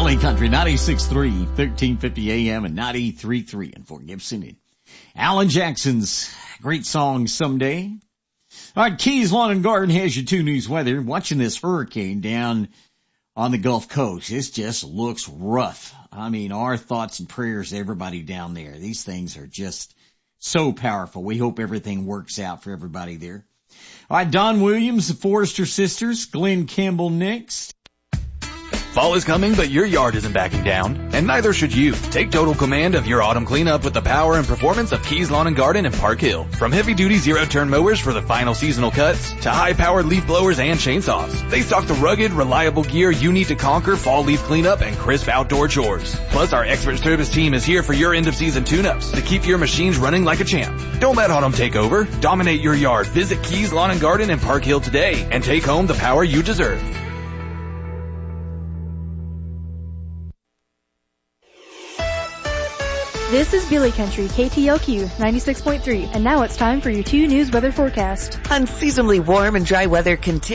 Billy Country, 96.3, 1350 AM and 93.3 in Fort Gibson. And Alan Jackson's great song, Someday. All right, Keys Lawn and Garden has your 2 News weather. Watching this hurricane down on the Gulf Coast, it just looks rough. I mean, our thoughts and prayers to everybody down there. These things are just so powerful. We hope everything works out for everybody there. All right, Don Williams, the Forrester Sisters, Glenn Campbell next. Fall is coming, but your yard isn't backing down, and neither should you. Take total command of your autumn cleanup with the power and performance of Keys Lawn and Garden in Park Hill. From heavy-duty zero-turn mowers for the final seasonal cuts to high-powered leaf blowers and chainsaws, they stock the rugged, reliable gear you need to conquer fall leaf cleanup and crisp outdoor chores. Plus, our expert service team is here for your end-of-season tune-ups to keep your machines running like a champ. Don't let autumn take over. Dominate your yard. Visit Keys Lawn and Garden in Park Hill today and take home the power you deserve. This is Billy Country, KTLQ 96.3, and now it's time for your 2 News weather forecast. Unseasonably warm and dry weather continues.